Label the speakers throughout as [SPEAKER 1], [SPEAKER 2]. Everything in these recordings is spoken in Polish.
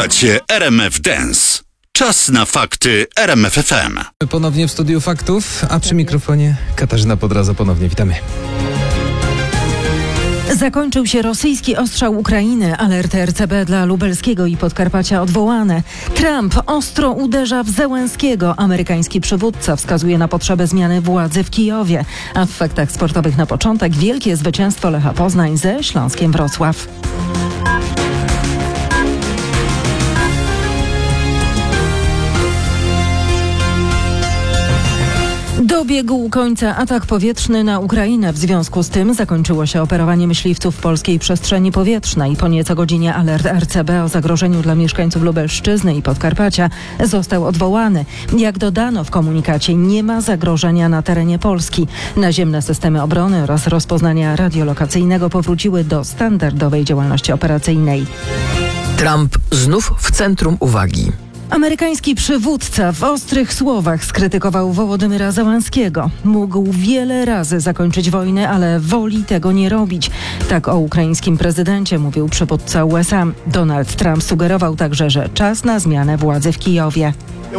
[SPEAKER 1] Słuchacie RMF Dance. Czas na fakty RMF FM.
[SPEAKER 2] Ponownie w studiu faktów, a przy mikrofonie Katarzyna Podradza. Ponownie witamy.
[SPEAKER 3] Zakończył się rosyjski ostrzał Ukrainy. Alerty RCB dla Lubelskiego i Podkarpacia odwołane. Trump ostro uderza w Zełenskiego. Amerykański przywódca wskazuje na potrzebę zmiany władzy w Kijowie. A w faktach sportowych na początek wielkie zwycięstwo Lecha Poznań ze Śląskiem Wrocław. Dobiegł końca atak powietrzny na Ukrainę. W związku z tym zakończyło się operowanie myśliwców w polskiej przestrzeni powietrznej. Po nieco godzinie alert RCB o zagrożeniu dla mieszkańców Lubelszczyzny i Podkarpacia został odwołany. Jak dodano w komunikacie, nie ma zagrożenia na terenie Polski. Naziemne systemy obrony oraz rozpoznania radiolokacyjnego powróciły do standardowej działalności operacyjnej.
[SPEAKER 4] Trump znów w centrum uwagi.
[SPEAKER 3] Amerykański przywódca w ostrych słowach skrytykował Wołodymyra Zełenskiego. Mógł wiele razy zakończyć wojnę, ale woli tego nie robić. Tak o ukraińskim prezydencie mówił przywódca USA. Donald Trump sugerował także, że czas na zmianę władzy w Kijowie.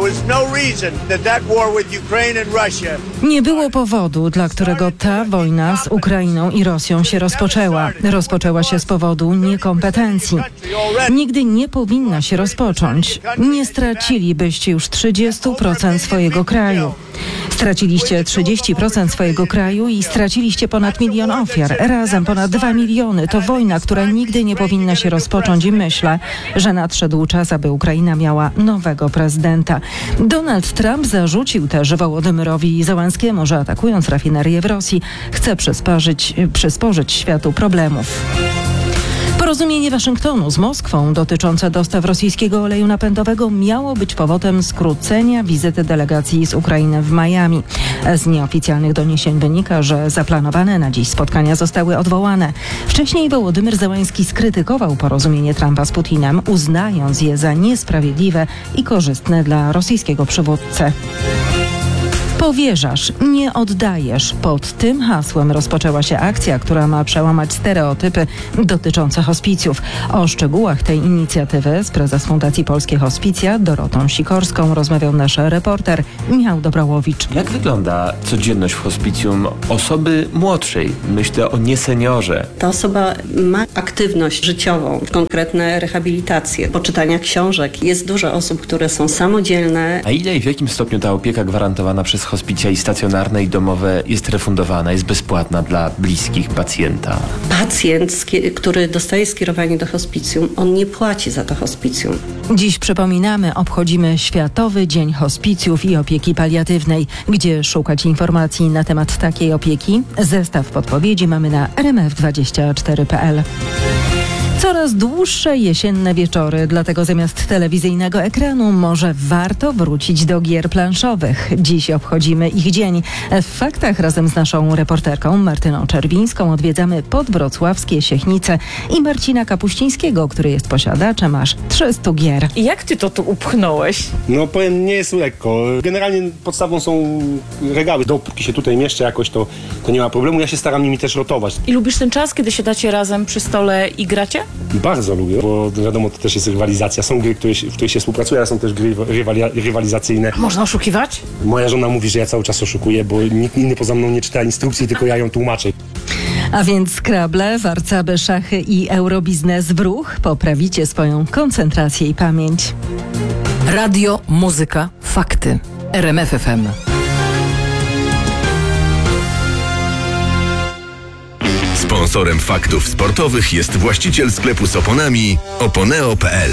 [SPEAKER 3] Nie było powodu, dla którego ta wojna z Ukrainą i Rosją się rozpoczęła. Rozpoczęła się z powodu niekompetencji. Nigdy nie powinna się rozpocząć. Nie stracilibyście już 30% swojego kraju. Straciliście 30% swojego kraju i straciliście ponad 1 milion ofiar. Razem ponad 2 miliony. To wojna, która nigdy nie powinna się rozpocząć i myślę, że nadszedł czas, aby Ukraina miała nowego prezydenta. Donald Trump zarzucił też Wołodymyrowi Zełenskiemu, że atakując rafinerię w Rosji chce przysporzyć światu problemów. Porozumienie Waszyngtonu z Moskwą dotyczące dostaw rosyjskiego oleju napędowego miało być powodem skrócenia wizyty delegacji z Ukrainy w Miami. Z nieoficjalnych doniesień wynika, że zaplanowane na dziś spotkania zostały odwołane. Wcześniej Wołodymyr Zełenski skrytykował porozumienie Trumpa z Putinem, uznając je za niesprawiedliwe i korzystne dla rosyjskiego przywódcy. Powierzasz, nie oddajesz. Pod tym hasłem rozpoczęła się akcja, która ma przełamać stereotypy dotyczące hospicjów. O szczegółach tej inicjatywy z prezes Fundacji Polskie Hospicja Dorotą Sikorską rozmawiał nasz reporter Michał Dobrałowicz.
[SPEAKER 5] Jak wygląda codzienność w hospicjum osoby młodszej? Myślę o nieseniorze.
[SPEAKER 6] Ta osoba ma aktywność życiową, konkretne rehabilitacje, poczytania książek. Jest dużo osób, które są samodzielne.
[SPEAKER 5] A ile i w jakim stopniu ta opieka gwarantowana przez hospicja i stacjonarne i domowe jest refundowana, jest bezpłatna dla bliskich pacjenta?
[SPEAKER 6] Pacjent, który dostaje skierowanie do hospicjum, on nie płaci za to hospicjum.
[SPEAKER 3] Dziś przypominamy, obchodzimy Światowy Dzień Hospicjów i Opieki Paliatywnej. Gdzie szukać informacji na temat takiej opieki? Zestaw podpowiedzi mamy na rmf24.pl. Coraz dłuższe jesienne wieczory, dlatego zamiast telewizyjnego ekranu może warto wrócić do gier planszowych. Dziś obchodzimy ich dzień. W faktach razem z naszą reporterką Martyną Czerwińską odwiedzamy podwrocławskie Siechnice i Marcina Kapuścińskiego, który jest posiadaczem aż 300 gier.
[SPEAKER 7] I jak ty to tu upchnąłeś?
[SPEAKER 8] No powiem, nie jest lekko. Generalnie podstawą są regały. Dopóki się tutaj mieszczę jakoś, to nie ma problemu. Ja się staram nimi też rotować.
[SPEAKER 7] I lubisz ten czas, kiedy siadacie razem przy stole i gracie?
[SPEAKER 8] Bardzo lubię, bo wiadomo, to też jest rywalizacja. Są gry, w których się współpracuje, ale są też gry rywalizacyjne.
[SPEAKER 7] Można oszukiwać?
[SPEAKER 8] Moja żona mówi, że ja cały czas oszukuję, bo nikt inny poza mną nie czyta instrukcji, tylko ja ją tłumaczę.
[SPEAKER 3] A więc Scrabble, warcaby, szachy i eurobiznes w ruch. Poprawicie swoją koncentrację i pamięć.
[SPEAKER 4] Radio, muzyka, fakty. RMF FM.
[SPEAKER 1] Sponsorem faktów sportowych jest właściciel sklepu z oponami oponeo.pl.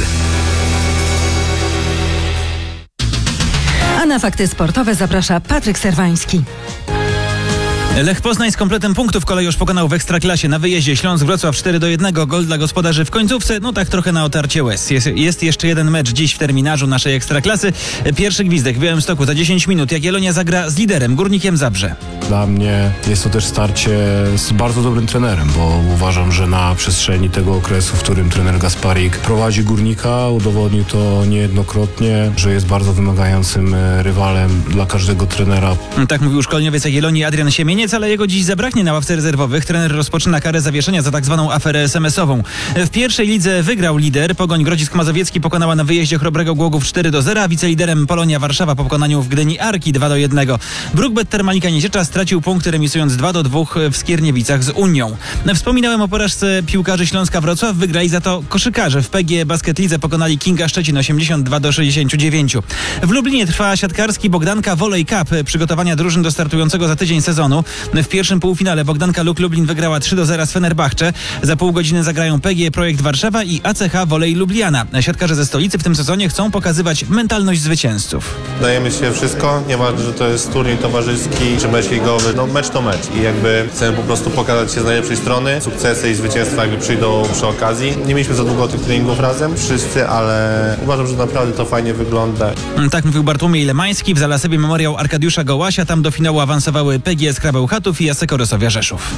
[SPEAKER 3] A na fakty sportowe zaprasza Patryk Serwański.
[SPEAKER 9] Lech Poznań z kompletem punktów kolejorz pokonał w Ekstraklasie. Na wyjeździe Śląsk Wrocław 4-1. Gol dla gospodarzy w końcówce. No tak trochę na otarcie łez. Jest jeszcze jeden mecz dziś w terminarzu naszej Ekstraklasy. Pierwszy gwizdek w Białymstoku za 10 minut. Jagiellonia zagra z liderem Górnikiem Zabrze.
[SPEAKER 10] Dla mnie jest to też starcie z bardzo dobrym trenerem, bo uważam, że na przestrzeni tego okresu, w którym trener Gasparik prowadzi Górnika, udowodnił to niejednokrotnie, że jest bardzo wymagającym rywalem dla każdego trenera.
[SPEAKER 9] Tak mówił szkoleniowiec Jagiellonii Adrian Siemieniak. Ulubieniec, ale jego dziś zabraknie na ławce rezerwowych. Trener rozpoczyna karę zawieszenia za tak zwaną aferę SMS-ową. W pierwszej lidze wygrał lider. Pogoń Grodzisk Mazowiecki pokonała na wyjeździe Chrobrego Głogów 4-0, a wiceliderem Polonia Warszawa po pokonaniu w Gdyni Arki 2-1. Brookbet Termalika Niziecza stracił punkty, remisując 2-2 w Skierniewicach z Unią. Wspominałem o porażce piłkarzy Śląska Wrocław. Wygrali za to koszykarze. W PGE Basket Lidze pokonali Kinga Szczecin 82-69. W Lublinie trwa siatkarski Bogdanka Volley Cup. Przygotowania drużyn do startującego za tydzień sezonu. W pierwszym półfinale Bogdanka Luk Lublin wygrała 3-0 z Fenerbahce. Za pół godziny zagrają PGE Projekt Warszawa i ACH Volley Lubliana. Siatkarze ze stolicy w tym sezonie chcą pokazywać mentalność zwycięzców.
[SPEAKER 11] Dajemy się wszystko, nieważne, że to jest turniej towarzyski czy mecz ligowy, no mecz to mecz i jakby chcemy po prostu pokazać się z najlepszej strony. Sukcesy i zwycięstwa jakby przyjdą przy okazji. Nie mieliśmy za długo tych treningów razem, wszyscy, ale uważam, że naprawdę to fajnie wygląda.
[SPEAKER 9] Tak mówił Bartłomiej Lemański. W Zalasewie memoriał Arkadiusza Gołasia. Tam do finału awansowały PGE Skrabeł Chatów i Asseco Rosowia Rzeszów.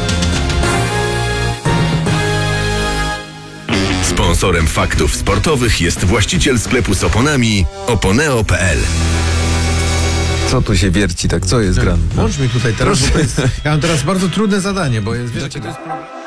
[SPEAKER 1] Sponsorem faktów sportowych jest właściciel sklepu z oponami Oponeo.pl.
[SPEAKER 2] Co tu się wierci tak? Co jest grane?
[SPEAKER 12] Włącz mi tutaj teraz, bo to jest, ja mam teraz bardzo trudne zadanie, bo jest, wiesz, jakie to jest problem.